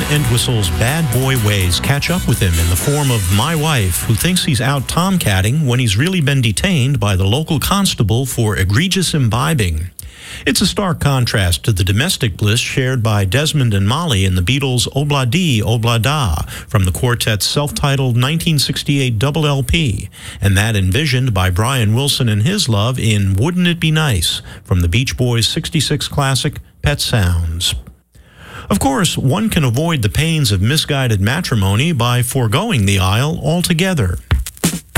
Entwistle's bad boy ways catch up with him in the form of My Wife, who thinks he's out tomcatting when he's really been detained by the local constable for egregious imbibing. It's a stark contrast to the domestic bliss shared by Desmond and Molly in the Beatles' Obla Di, Obla Da from the quartet's self-titled 1968 double LP, and that envisioned by Brian Wilson and his love in Wouldn't It Be Nice from the Beach Boys' '66 classic Pet Sounds. Of course, one can avoid the pains of misguided matrimony by foregoing the aisle altogether.